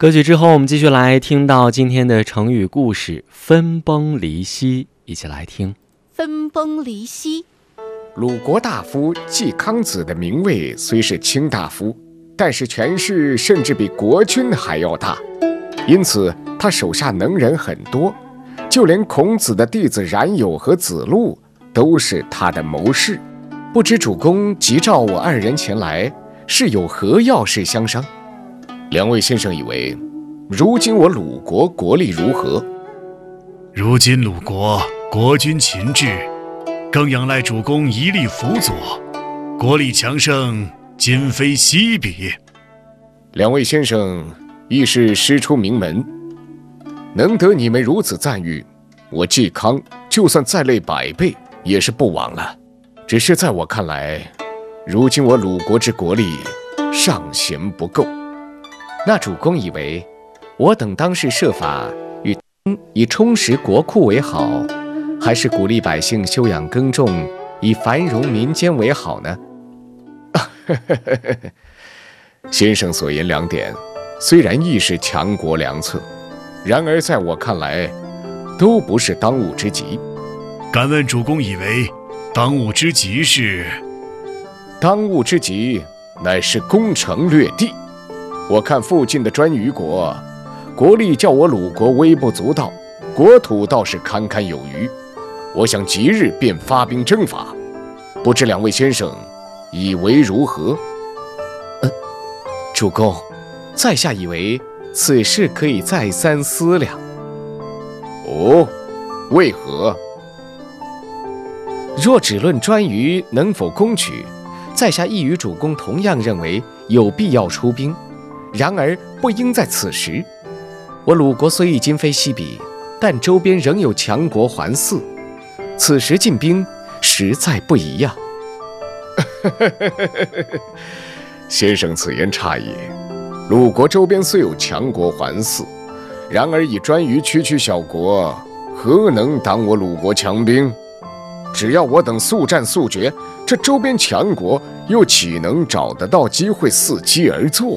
歌曲之后，我们继续来听到今天的成语故事分崩离析，一起来听。 分崩离析。 鲁国大夫季康子的名位虽是卿大夫，但是权势甚至比国君还要大，因此他手下能人很多，就连孔子的弟子冉有和子路都是他的谋士。不知主公急召我二人前来，是有何要事相商？两位先生以为，如今我鲁国国力如何？ 如今鲁国国君秦制，更仰赖主公一力辅佐，国力强盛，今非昔比。 两位先生亦是师出名门，能得你们如此赞誉，我季康就算再累100倍也是不枉了。只是在我看来，如今我鲁国之国力尚嫌不够。 那主公以为，我等当是设法以充实国库为好，还是鼓励百姓休养耕种，以繁荣民间为好呢？ 先生所言两点，虽然亦是强国良策，然而在我看来，都不是当务之急。 敢问主公以为，当务之急是？ 当务之急乃是攻城略地。我看附近的专于国，国力较我鲁国微不足道，国土倒是堪堪有余。我想即日便发兵征伐，不知两位先生以为如何？ 主公，在下以为此事可以再三思量。 哦，为何？ 若只论专于能否攻取，在下亦与主公同样认为有必要出兵，然而不应在此时。我鲁国虽已今非昔比，但周边仍有强国环伺，此时进兵实在不宜呀。 先生此言差也。鲁国周边虽有强国环伺，然而以专于区小国，何能挡我鲁国强兵？只要我等速战速决，这周边强国又岂能找得到机会伺机而作？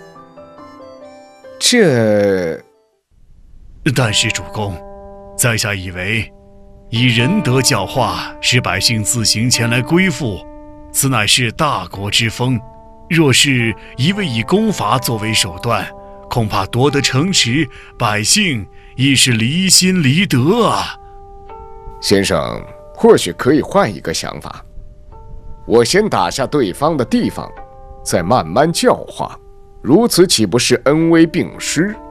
但是主公，在下以为，以仁德教化，使百姓自行前来归附，此乃是大国之风。若是一味以攻伐作为手段，恐怕夺得城池，百姓亦是离心离德啊。 先生或许可以换一个想法，我先打下对方的地方，再慢慢教化，如此岂不是恩威并施？